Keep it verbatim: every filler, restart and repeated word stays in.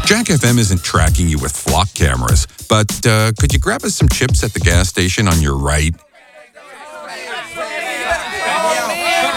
Jack F M isn't tracking you with flock cameras, but uh, could you grab us some chips at the gas station on your right